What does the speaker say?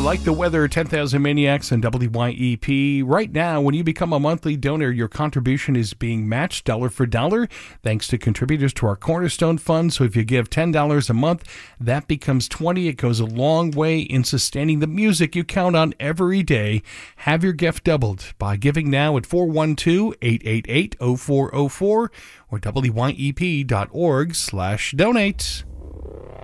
like the weather, 10,000 Maniacs and WYEP. Right now, when you become a monthly donor, your contribution is being matched dollar for dollar, thanks to contributors to our Cornerstone Fund. So if you give $10 a month, that becomes $20. It goes a long way in sustaining the music you count on every day. Have your gift doubled by giving now at 412-888-0404 or WYEP.org/donate.